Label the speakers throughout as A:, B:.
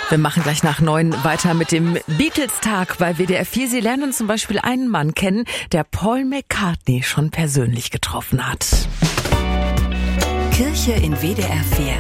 A: Wir machen gleich nach 9 weiter mit dem Beatles-Tag bei WDR 4. Sie lernen zum Beispiel einen Mann kennen, der Paul McCartney schon persönlich getroffen hat.
B: Kirche in WDR 4.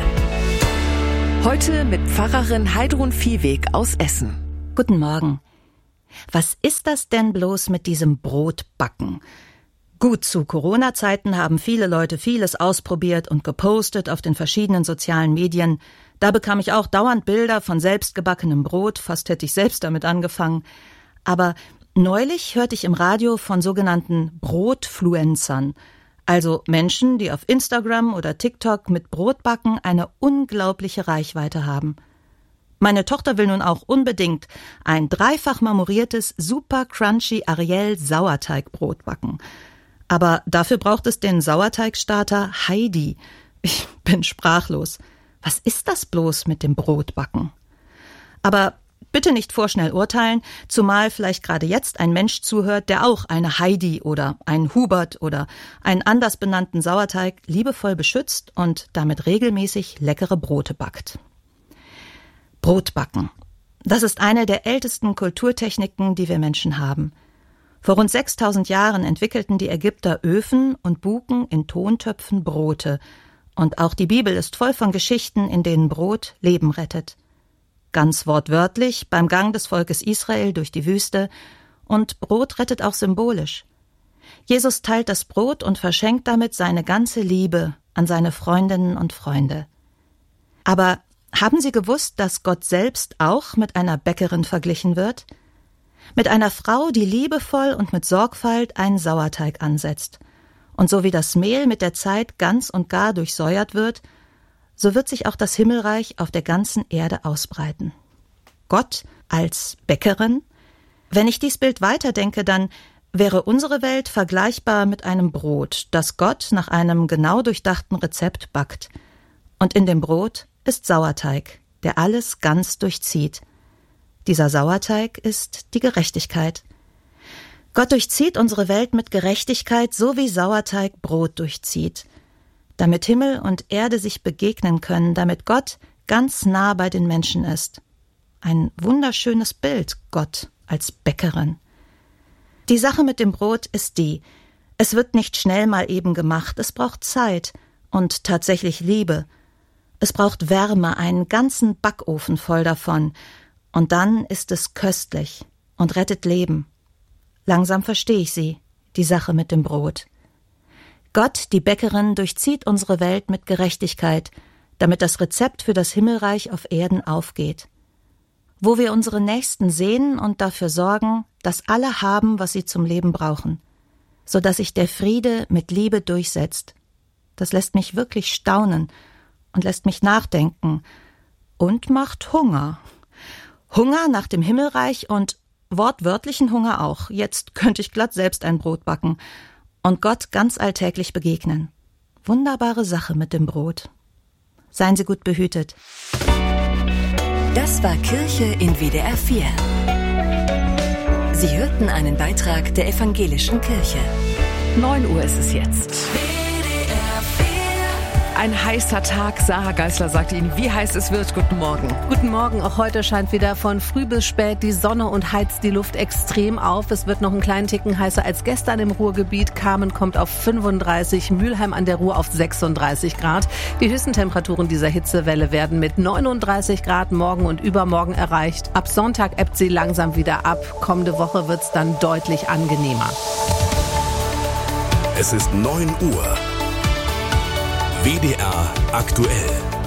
A: Heute mit Pfarrerin Heidrun Viehweg aus Essen.
C: Guten Morgen. Was ist das denn bloß mit diesem Brotbacken? Gut, zu Corona-Zeiten haben viele Leute vieles ausprobiert und gepostet auf den verschiedenen sozialen Medien. Da bekam ich auch dauernd Bilder von selbstgebackenem Brot, fast hätte ich selbst damit angefangen. Aber neulich hörte ich im Radio von sogenannten Brotfluencern, also Menschen, die auf Instagram oder TikTok mit Brotbacken eine unglaubliche Reichweite haben. Meine Tochter will nun auch unbedingt ein dreifach marmoriertes, super crunchy Ariel Sauerteigbrot backen. Aber dafür braucht es den Sauerteigstarter Heidi. Ich bin sprachlos. Was ist das bloß mit dem Brotbacken? Aber bitte nicht vorschnell urteilen, zumal vielleicht gerade jetzt ein Mensch zuhört, der auch eine Heidi oder einen Hubert oder einen anders benannten Sauerteig liebevoll beschützt und damit regelmäßig leckere Brote backt. Brotbacken. Das ist eine der ältesten Kulturtechniken, die wir Menschen haben. Vor rund 6000 Jahren entwickelten die Ägypter Öfen und buken in Tontöpfen Brote. Und auch die Bibel ist voll von Geschichten, in denen Brot Leben rettet. Ganz wortwörtlich beim Gang des Volkes Israel durch die Wüste. Und Brot rettet auch symbolisch. Jesus teilt das Brot und verschenkt damit seine ganze Liebe an seine Freundinnen und Freunde. Aber haben Sie gewusst, dass Gott selbst auch mit einer Bäckerin verglichen wird? Mit einer Frau, die liebevoll und mit Sorgfalt einen Sauerteig ansetzt. Und so wie das Mehl mit der Zeit ganz und gar durchsäuert wird, so wird sich auch das Himmelreich auf der ganzen Erde ausbreiten. Gott als Bäckerin? Wenn ich dies Bild weiterdenke, dann wäre unsere Welt vergleichbar mit einem Brot, das Gott nach einem genau durchdachten Rezept backt. Und in dem Brot ist Sauerteig, der alles ganz durchzieht. Dieser Sauerteig ist die Gerechtigkeit. Gott durchzieht unsere Welt mit Gerechtigkeit, so wie Sauerteig Brot durchzieht. Damit Himmel und Erde sich begegnen können, damit Gott ganz nah bei den Menschen ist. Ein wunderschönes Bild, Gott als Bäckerin. Die Sache mit dem Brot ist die: Es wird nicht schnell mal eben gemacht, es braucht Zeit und tatsächlich Liebe. Es braucht Wärme, einen ganzen Backofen voll davon. Und dann ist es köstlich und rettet Leben. Langsam verstehe ich sie, die Sache mit dem Brot. Gott, die Bäckerin, durchzieht unsere Welt mit Gerechtigkeit, damit das Rezept für das Himmelreich auf Erden aufgeht. Wo wir unsere Nächsten sehen und dafür sorgen, dass alle haben, was sie zum Leben brauchen, sodass sich der Friede mit Liebe durchsetzt. Das lässt mich wirklich staunen und lässt mich nachdenken und macht Hunger. Hunger nach dem Himmelreich und wortwörtlichen Hunger auch. Jetzt könnte ich glatt selbst ein Brot backen und Gott ganz alltäglich begegnen. Wunderbare Sache mit dem Brot. Seien Sie gut behütet.
B: Das war Kirche in WDR 4. Sie hörten einen Beitrag der Evangelischen Kirche.
A: 9 Uhr ist es jetzt. Ein heißer Tag. Sarah Geisler sagt Ihnen, wie heiß es wird. Guten Morgen.
D: Guten Morgen. Auch heute scheint wieder von früh bis spät die Sonne und heizt die Luft extrem auf. Es wird noch einen kleinen Ticken heißer als gestern im Ruhrgebiet. Kamen kommt auf 35, Mülheim an der Ruhr auf 36 Grad. Die höchsten Temperaturen dieser Hitzewelle werden mit 39 Grad morgen und übermorgen erreicht. Ab Sonntag ebbt sie langsam wieder ab. Kommende Woche wird's dann deutlich angenehmer.
E: Es ist 9 Uhr. WDR aktuell.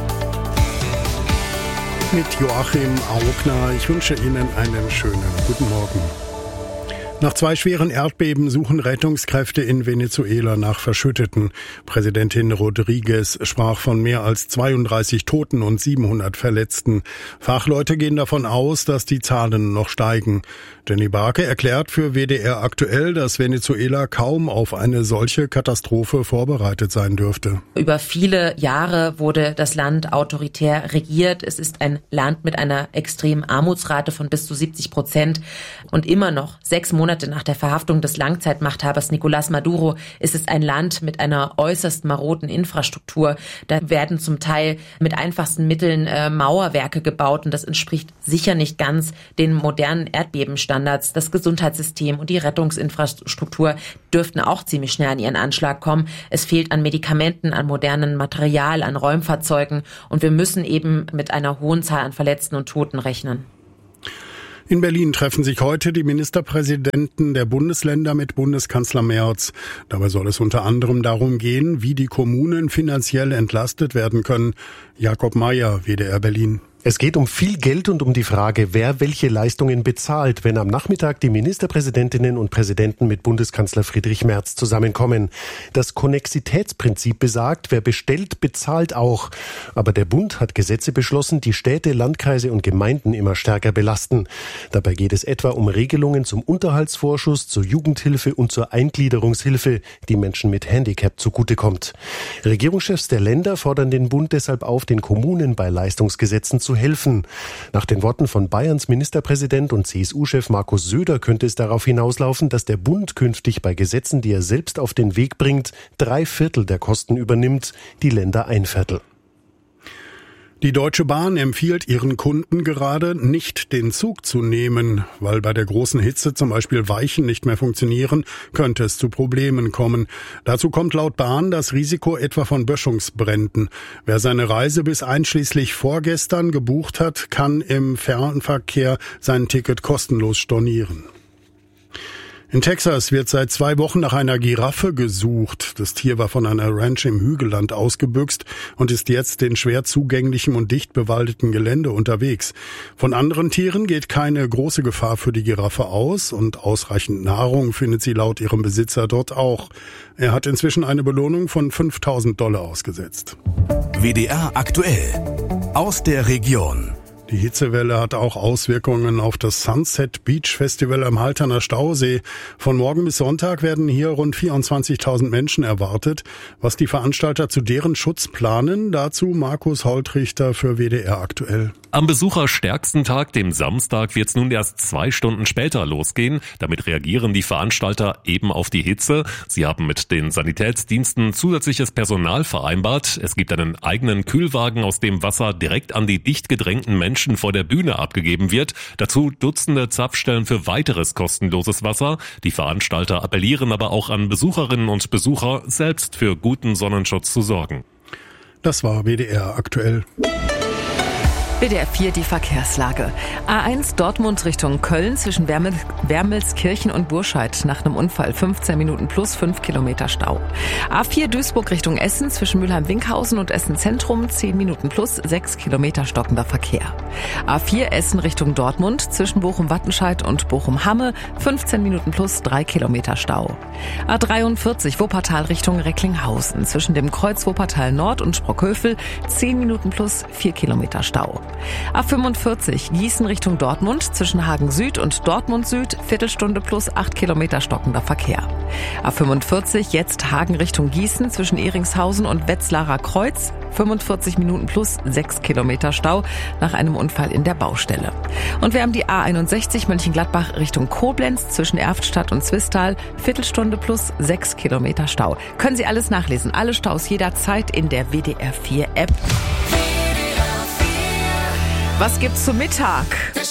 F: Mit Joachim Augner. Ich wünsche Ihnen einen schönen guten Morgen. Nach 2 schweren Erdbeben suchen Rettungskräfte in Venezuela nach Verschütteten. Präsidentin Rodriguez sprach von mehr als 32 Toten und 700 Verletzten. Fachleute gehen davon aus, dass die Zahlen noch steigen. Jenny Barke erklärt für WDR aktuell, dass Venezuela kaum auf eine solche Katastrophe vorbereitet sein dürfte.
G: Über viele Jahre wurde das Land autoritär regiert. Es ist ein Land mit einer extremen Armutsrate von bis zu 70%. Und immer noch 6 Monate Monate nach der Verhaftung des Langzeitmachthabers Nicolás Maduro ist es ein Land mit einer äußerst maroden Infrastruktur. Da werden zum Teil mit einfachsten Mitteln Mauerwerke gebaut und das entspricht sicher nicht ganz den modernen Erdbebenstandards. Das Gesundheitssystem und die Rettungsinfrastruktur dürften auch ziemlich schnell an ihren Anschlag kommen. Es fehlt an Medikamenten, an modernem Material, an Räumfahrzeugen und wir müssen eben mit einer hohen Zahl an Verletzten und Toten rechnen.
F: In Berlin treffen sich heute die Ministerpräsidenten der Bundesländer mit Bundeskanzler Merz. Dabei soll es unter anderem darum gehen, wie die Kommunen finanziell entlastet werden können. Jakob Mayer, WDR Berlin.
H: Es geht um viel Geld und um die Frage, wer welche Leistungen bezahlt, wenn am Nachmittag die Ministerpräsidentinnen und Präsidenten mit Bundeskanzler Friedrich Merz zusammenkommen. Das Konnexitätsprinzip besagt, wer bestellt, bezahlt auch. Aber der Bund hat Gesetze beschlossen, die Städte, Landkreise und Gemeinden immer stärker belasten. Dabei geht es etwa um Regelungen zum Unterhaltsvorschuss, zur Jugendhilfe und zur Eingliederungshilfe, die Menschen mit Handicap zugutekommt. Regierungschefs der Länder fordern den Bund deshalb auf, den Kommunen bei Leistungsgesetzen zu helfen. Nach den Worten von Bayerns Ministerpräsident und CSU-Chef Markus Söder könnte es darauf hinauslaufen, dass der Bund künftig bei Gesetzen, die er selbst auf den Weg bringt, 3/4 der Kosten übernimmt, die Länder 1/4.
F: Die Deutsche Bahn empfiehlt ihren Kunden gerade, nicht den Zug zu nehmen. Weil bei der großen Hitze zum Beispiel Weichen nicht mehr funktionieren, könnte es zu Problemen kommen. Dazu kommt laut Bahn das Risiko etwa von Böschungsbränden. Wer seine Reise bis einschließlich vorgestern gebucht hat, kann im Fernverkehr sein Ticket kostenlos stornieren. In Texas wird seit 2 Wochen nach einer Giraffe gesucht. Das Tier war von einer Ranch im Hügelland ausgebüxt und ist jetzt in schwer zugänglichem und dicht bewaldeten Gelände unterwegs. Von anderen Tieren geht keine große Gefahr für die Giraffe aus und ausreichend Nahrung findet sie laut ihrem Besitzer dort auch. Er hat inzwischen eine Belohnung von $5.000 ausgesetzt.
E: WDR aktuell aus der Region.
F: Die Hitzewelle hat auch Auswirkungen auf das Sunset Beach Festival am Halterner Stausee. Von morgen bis Sonntag werden hier rund 24.000 Menschen erwartet. Was die Veranstalter zu deren Schutz planen, dazu Markus Holtrichter für WDR aktuell.
I: Am besucherstärksten Tag, dem Samstag, wird es nun erst 2 Stunden später losgehen. Damit reagieren die Veranstalter eben auf die Hitze. Sie haben mit den Sanitätsdiensten zusätzliches Personal vereinbart. Es gibt einen eigenen Kühlwagen, aus dem Wasser direkt an die dicht gedrängten Menschen vor der Bühne abgegeben wird. Dazu Dutzende Zapfstellen für weiteres kostenloses Wasser. Die Veranstalter appellieren aber auch an Besucherinnen und Besucher, selbst für guten Sonnenschutz zu sorgen.
F: Das war WDR aktuell.
A: WDR 4 die Verkehrslage. A1 Dortmund Richtung Köln zwischen Wermelskirchen und Burscheid nach einem Unfall 15 Minuten plus 5 Kilometer Stau. A4 Duisburg Richtung Essen zwischen Mülheim-Winkhausen und Essen Zentrum 10 Minuten plus 6 Kilometer stockender Verkehr. A4 Essen Richtung Dortmund zwischen Bochum-Wattenscheid und Bochum-Hamme 15 Minuten plus 3 Kilometer Stau. A43 Wuppertal Richtung Recklinghausen zwischen dem Kreuz Wuppertal Nord und Sprockhövel 10 Minuten plus 4 Kilometer Stau. A45 Gießen Richtung Dortmund zwischen Hagen Süd und Dortmund Süd Viertelstunde plus 8 Kilometer stockender Verkehr. A45 jetzt Hagen Richtung Gießen zwischen Ehringshausen und Wetzlarer Kreuz 45 Minuten plus 6 Kilometer Stau nach einem Unfall in der Baustelle. Und wir haben die A61 Mönchengladbach Richtung Koblenz zwischen Erftstadt und Zwistal Viertelstunde plus 6 Kilometer Stau. Können Sie alles nachlesen, alle Staus jederzeit in der WDR 4 App. Was gibt's zum Mittag?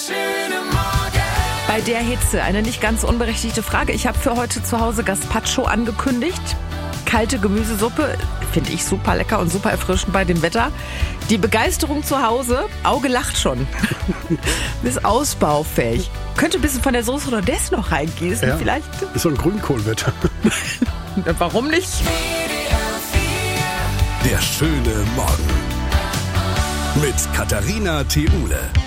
A: Bei der Hitze eine nicht ganz unberechtigte Frage. Ich habe für heute zu Hause Gazpacho angekündigt. Kalte Gemüsesuppe, finde ich super lecker und super erfrischend bei dem Wetter. Die Begeisterung zu Hause, Auge lacht schon. Ist ausbaufähig. Könnte ein bisschen von der Soße oder des noch reingießen, ja, vielleicht.
F: Ist so ein Grünkohlwetter.
A: Warum nicht?
E: Der schöne Morgen. Mit Katharina Theule.